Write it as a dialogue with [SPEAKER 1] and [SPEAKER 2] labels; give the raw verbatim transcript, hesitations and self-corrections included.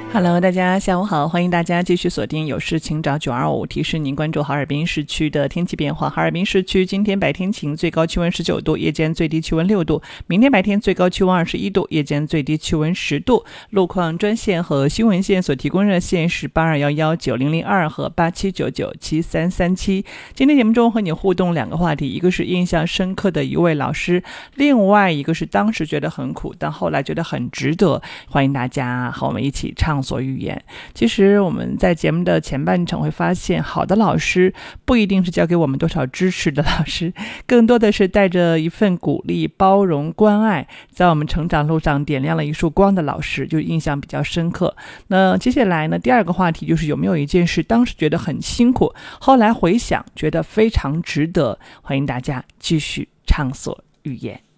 [SPEAKER 1] Hello， 大家下午好，欢迎大家继续锁定有事请找九二五，提示您关注哈尔滨市区的天气变化。哈尔滨市区今天白天晴，最高气温十九度，夜间最低气温六度；明天白天最高气温二十一度，夜间最低气温十度。路况专线和新闻线所提供热线是八二一一九零零二和八七九九七三三七。今天节目中和你互动两个话题，一个是印象深刻的一位老师，另外一个是当时觉得很苦，但后来觉得很值得。欢迎大家和我们一起畅所欲言。其实我们在节目的前半程会发现，好的老师不一定是教给我们多少知识的老师，更多的是带着一份鼓励、包容、关爱，在我们成长路上点亮了一束光的老师，就印象比较深刻。那接下来呢，第二个话题就是有没有一件事当时觉得很辛苦，后来回想觉得非常值得。欢迎大家继续畅所欲言。